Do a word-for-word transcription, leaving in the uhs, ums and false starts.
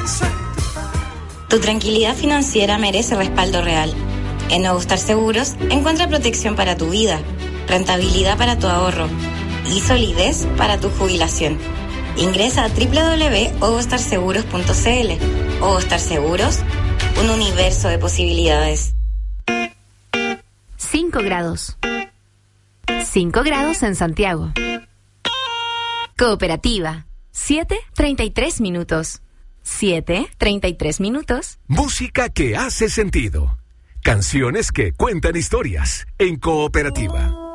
Tu tranquilidad financiera merece respaldo real. En Nuevo Star Seguros encuentra protección para tu vida, rentabilidad para tu ahorro y solidez para tu jubilación. Ingresa a doble u doble u doble u punto ovostar seguros punto c l. Ovostar Seguros, un universo de posibilidades. cinco grados. cinco grados en Santiago. Cooperativa. siete treinta y tres minutos. siete treinta y tres minutos. Música que hace sentido. Canciones que cuentan historias en Cooperativa.